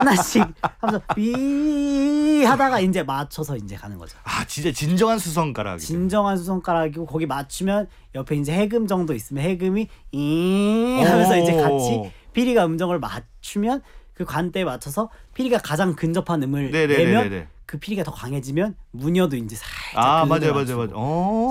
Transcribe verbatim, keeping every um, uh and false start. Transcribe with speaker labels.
Speaker 1: 하나씩 하면서 삐 하다가 이제 맞춰서 이제 가는 거죠.
Speaker 2: 아 진짜 진정한 수성가락이죠.
Speaker 1: 진정한 수성가락이고 거기 맞추면 옆에 이제 해금 정도 있으면 해금이 잉 하면서 이제 같이 피리가 음정을 맞추면 그 관대에 맞춰서 피리가 가장 근접한 음을
Speaker 2: 네네네네네.
Speaker 1: 내면 그 피리가 더 강해지면 무녀도 이제 살짝
Speaker 2: 아
Speaker 1: 그
Speaker 2: 맞아요
Speaker 1: 음을
Speaker 2: 맞아요
Speaker 1: 맞추고.
Speaker 2: 맞아요. 어.